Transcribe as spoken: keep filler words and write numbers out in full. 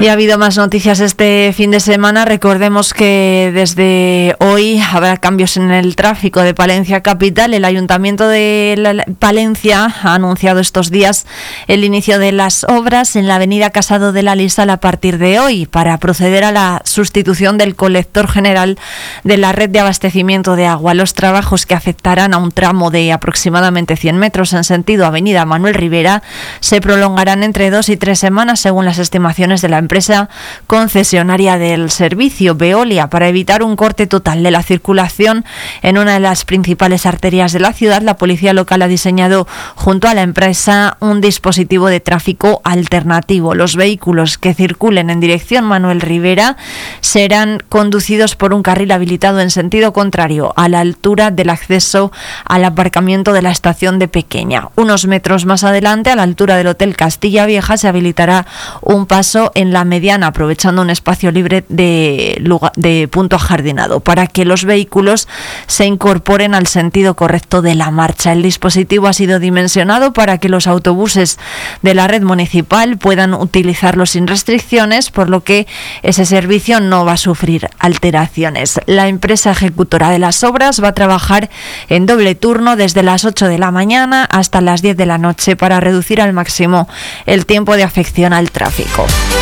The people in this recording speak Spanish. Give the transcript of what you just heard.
Y ha habido más noticias este fin de semana. Recordemos que desde hoy habrá cambios en el tráfico de Palencia capital. El Ayuntamiento de la Palencia ha anunciado estos días el inicio de las obras en la avenida Casado de la Lisal a partir de hoy para proceder a la sustitución del colector general de la red de abastecimiento de agua. Los trabajos, que afectarán a un tramo de aproximadamente cien metros en sentido avenida Manuel Rivera, se prolongarán entre dos y tres semanas según las estimaciones de la empresa empresa concesionaria del servicio, Veolia, para evitar un corte total de la circulación en una de las principales arterias de la ciudad. La policía local ha diseñado junto a la empresa un dispositivo de tráfico alternativo. Los vehículos que circulen en dirección Manuel Rivera serán conducidos por un carril habilitado en sentido contrario a la altura del acceso al aparcamiento de la estación de Pequeña. Unos metros más adelante, a la altura del Hotel Castilla Vieja, se habilitará un paso en la mediana, aprovechando un espacio libre de, lugar, de punto ajardinado, para que los vehículos se incorporen al sentido correcto de la marcha. El dispositivo ha sido dimensionado para que los autobuses de la red municipal puedan utilizarlo sin restricciones, por lo que ese servicio no va a sufrir alteraciones. La empresa ejecutora de las obras va a trabajar en doble turno desde las ocho de la mañana hasta las diez de la noche para reducir al máximo el tiempo de afección al tráfico.